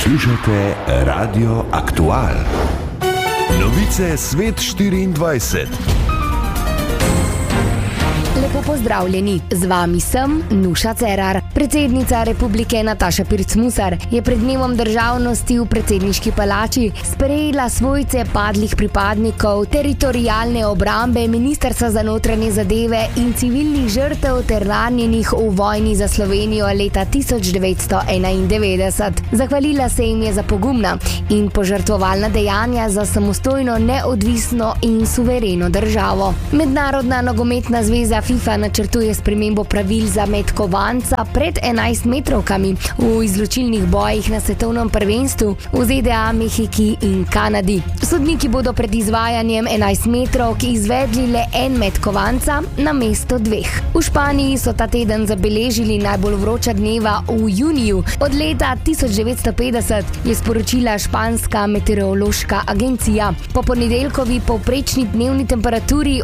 Poslušate Radio Aktual. Novice Svet 24. Lepo pozdravljeni, z vami sem Nuša Cerar. Predsednica republike Nataša Pirc-Musar je pred dnevom državnosti v predsedniški palači sprejela svojce padlih pripadnikov teritorialne obrambe, Ministrstva za notranje zadeve in civilnih žrtev ter ranjenih v vojni za Slovenijo leta 1991. Zahvalila se jim je za pogumna in požrtvovalna dejanja za samostojno, neodvisno in suvereno državo. Mednarodna nogometna zveza FIFA načrtuje spremembo pravil za met kovanca pred 11-metrovkami v izločilnih bojih na svetovnem prvenstvu v ZDA, Mehiki in Kanadi. Sodniki bodo pred izvajanjem 11-metrovk izvedli le en met kovanca na mesto dveh. V Španiji so ta teden zabeležili najbolj vroča dneva v juniju. Od leta 1950 je sporočila španska meteorološka agencija. Po ponedeljkovi povprečni dnevni temperaturi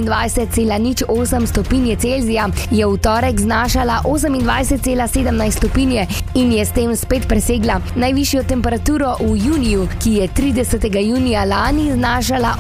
28,08 stopinje Celzija je v torek znašala 28,17 stopinje in je s tem spet presegla najvišjo temperaturo v juniju, ki je 30. junija lani znašala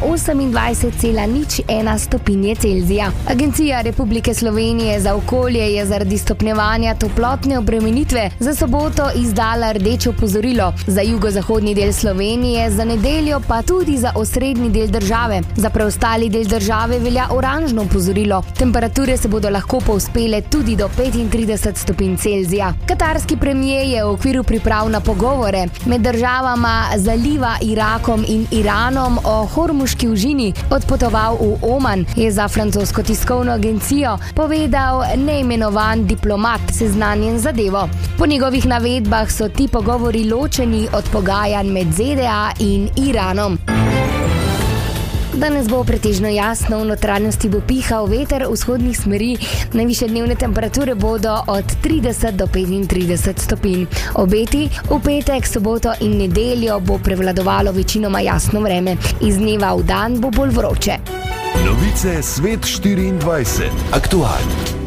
28,01 stopinje Celzija. Agencija Republike Slovenije za okolje je zaradi stopnjevanja toplotne obremenitve za soboto izdala rdeče opozorilo za jugozahodni del Slovenije, za nedeljo pa tudi za osrednji del države. Za preostali del države velja oranžno opozorilo. Temperature se bodo lahko povzpele tudi do 35 stopinj Celzija. Katarski premijer je v okviru priprav na pogovore med državama Zaliva, Irakom in Iranom o Hormuški užini odpotoval v Oman, je za francosko tiskovno agencijo povedal neimenovan diplomat seznanjen z zadevo. Po njegovih navedbah so ti pogovori ločeni od pogajanj med ZDA in Iranom. Danes bo pretežno jasno, v notranjosti bo pihal veter vzhodnih smeri, najvišje dnevne temperature bodo od 30 do 35 stopinj. Obeti v petek, soboto in nedeljo bo prevladovalo večinoma jasno vreme. Iz dneva v dan bo bolj vroče. Novice Svet 24. Aktual.